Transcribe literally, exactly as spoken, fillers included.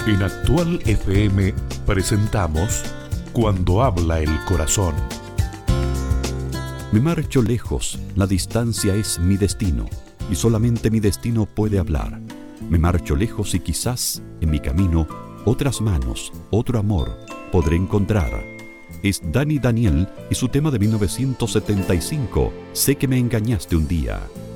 En Actual F M presentamos Cuando habla el corazón. Me marcho lejos, la distancia es mi destino, y solamente mi destino puede hablar. Me marcho lejos y quizás, en mi camino, otras manos, otro amor, podré encontrar. Es Dani Daniel y su tema de mil novecientos setenta y cinco, Sé que me engañaste un día.